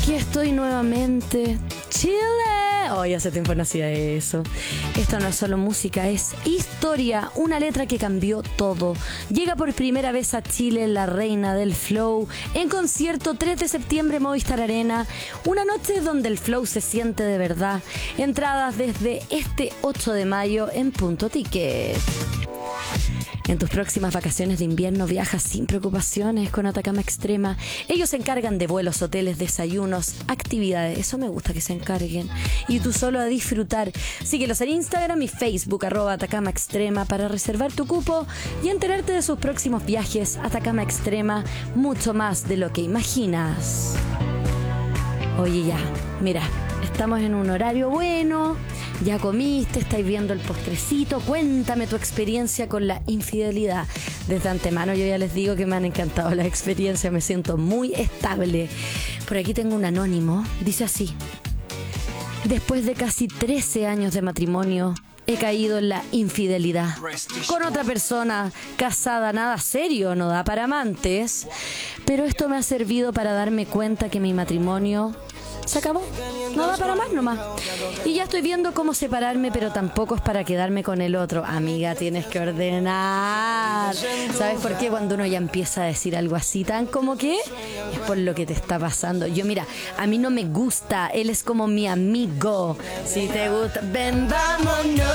Aquí estoy nuevamente. Chile. Oh, ya hace tiempo no hacía eso. Esto no es solo música, es historia. Una letra que cambió todo. Llega por primera vez a Chile la reina del flow. En concierto 3 de septiembre Movistar Arena. Una noche donde el flow se siente de verdad. Entradas desde este 8 de mayo en Punto Ticket. En tus próximas vacaciones de invierno viajas sin preocupaciones con Atacama Extrema. Ellos se encargan de vuelos, hoteles, desayunos, actividades. Eso me gusta que se encarguen. Y tú solo a disfrutar. Síguelos en Instagram y Facebook @Atacama Extrema para reservar tu cupo y enterarte de sus próximos viajes. Atacama Extrema, mucho más de lo que imaginas. Oye, ya, mira, estamos en un horario bueno. Ya comiste, estáis viendo el postrecito. Cuéntame tu experiencia con la infidelidad. Desde antemano yo ya les digo que me han encantado las experiencias. Me siento muy estable. Por aquí tengo un anónimo. Dice así: después de casi 13 años de matrimonio, he caído en la infidelidad. Con otra persona, casada, nada serio, no da para amantes. Pero esto me ha servido para darme cuenta que mi matrimonio se acabó, no da para más nomás. Y ya estoy viendo cómo separarme, pero tampoco es para quedarme con el otro. Amiga, tienes que ordenar. ¿Sabes por qué? Cuando uno ya empieza a decir algo así tan como que es por lo que te está pasando. Yo, mira, a mí no me gusta. Él es como mi amigo. Si te gusta, ven, vámonos.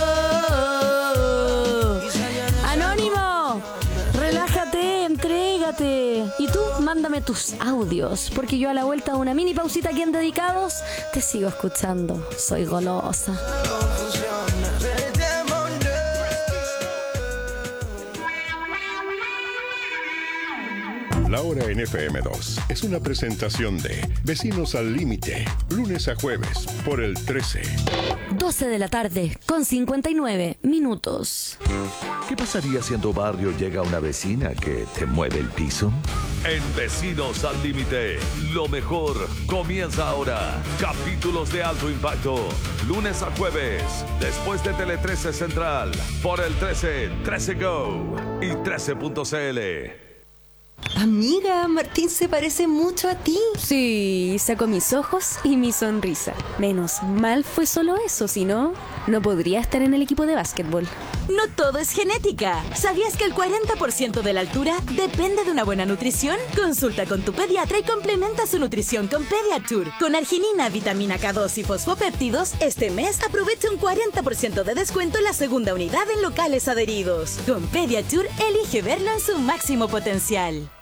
Anónimo, relájate, entrégate. Y tú, mándame tus audios, porque yo a la vuelta de una mini pausita aquí en Dedicados te sigo escuchando. Soy golosa. La Hora en FM2 es una presentación de Vecinos al Límite, lunes a jueves, por el 13. 12 de la tarde, con 59 minutos. ¿Qué pasaría si en tu barrio llega una vecina que te mueve el piso? En Vecinos al Límite, lo mejor comienza ahora. Capítulos de alto impacto, lunes a jueves, después de Tele 13 Central, por el 13, 13 Go y 13.cl. Amiga, Martín se parece mucho a ti. Sí, sacó mis ojos y mi sonrisa. Menos mal fue solo eso, si no, no podría estar en el equipo de básquetbol. No todo es genética. ¿Sabías que el 40% de la altura depende de una buena nutrición? Consulta con tu pediatra y complementa su nutrición con Pediatur. Con arginina, vitamina K2 y fosfopéptidos, este mes aprovecha un 40% de descuento en la segunda unidad en locales adheridos. Con Pediatur, elige verlo en su máximo potencial.